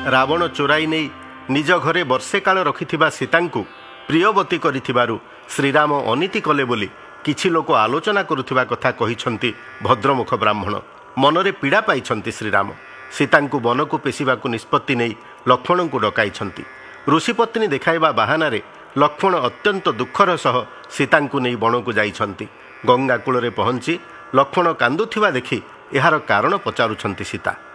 ରାବଣ ଚୋରାଇ ନେଇ ନିଜ ଘରେ ବର୍ଷେ କାଳ ରଖିଥିବା ସୀତାଙ୍କୁ ପ୍ରିୟବତୀ କରିଥିବାରୁ ଶ୍ରୀରାମ ଅନୀତି କଲେ ବୋଲି କିଛି ଲୋକ ଆଲୋଚନା କରୁଥିବା କଥା କହିଛନ୍ତି ଭଦ୍ରମୁଖ ବ୍ରାହ୍ମଣ। ମନରେ ପୀଡ଼ା ପାଇଛନ୍ତି ଶ୍ରୀରାମ। ସୀତାଙ୍କୁ ବନକୁ ପେଶିବାକୁ ନିଷ୍ପତ୍ତି ନେଇ ଲକ୍ଷ୍ମଣଙ୍କୁ ଡକାଇଛନ୍ତି। ଋଷିପତ୍ନୀ ଦେଖାଇବା ବାହାନାରେ ଲକ୍ଷ୍ମଣ ଅତ୍ୟନ୍ତ ଦୁଃଖର ସହ ସୀତାଙ୍କୁ ନେଇ ବଣକୁ ଯାଇଛନ୍ତି। ଗଙ୍ଗା କୂଳରେ ପହଞ୍ଚି ଲକ୍ଷ୍ମଣ କାନ୍ଦୁଥିବା ଦେଖି ଏହାର କାରଣ ପଚାରୁଛନ୍ତି ସୀତା।